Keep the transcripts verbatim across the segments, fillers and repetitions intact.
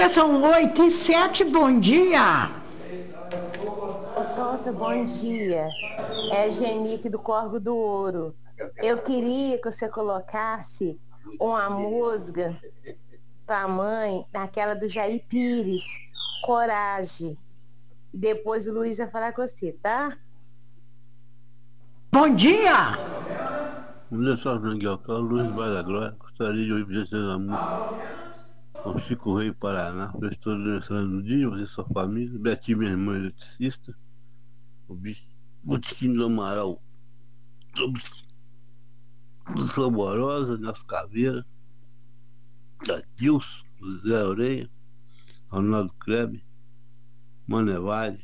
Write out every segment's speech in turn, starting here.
São oito e sete, bom dia. Tota, bom dia. É a Genique do Corvo do Ouro. Eu queria que você colocasse uma música para a mãe, naquela do Jair Pires, Coragem. Depois o Luiz vai falar com você, tá? Bom dia. Bom dia, Sr. Miguel. Aqui é o Luiz Vaz da Glória. Gostaria de ouvir pra vocês a música com Chico Rei Paraná. Eu estou aniversário do dia, você e sua família. Betinho, minha irmã eletricista. O bicho, Botiquim do Amaral. Do Saborosa, Nelson Caveira. Da Dilson, do Zé Oreia. Ronaldo Klebe. Manevale.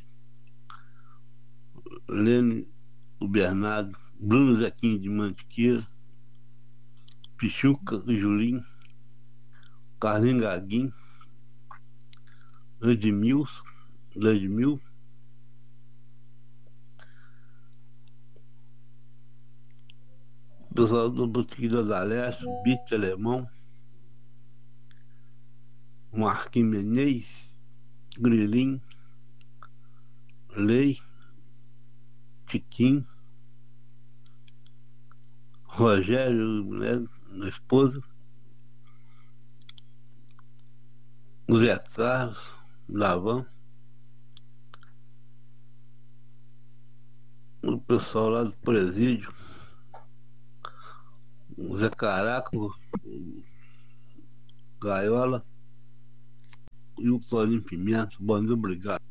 Lene, o Bernardo. Bruno Zequinho de Mantiqueira. Pichuca, o Julinho. Carlinhos Gaguinho. Edmilson, Edmil, pessoal do Botiquim da Zaleste, Bite Alemão, Marquinhos Menezes, Grilinho, Lei, Tiquinho, Rogério, mulher, minha esposa, Zé Carlos, Lavão, o pessoal lá do presídio, o Zé Caraco, Gaiola e o Claudinho Pimenta. Bom dia, obrigado.